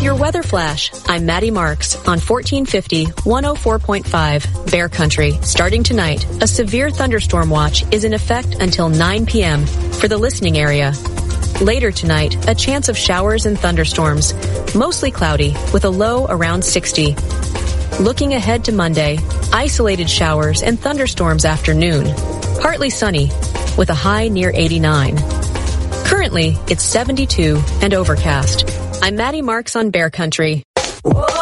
Your weather flash. I'm Maddie Marks on 1450 104.5 Bear Country. Starting tonight, a severe thunderstorm watch is in effect until 9 p.m. for the listening area. Later tonight, a chance of showers and thunderstorms, mostly cloudy with a low around 60. Looking ahead to Monday, isolated showers and thunderstorms afternoon. Partly sunny with a high near 89. Currently, it's 72 and overcast. I'm Maddie Marks on Bear Country.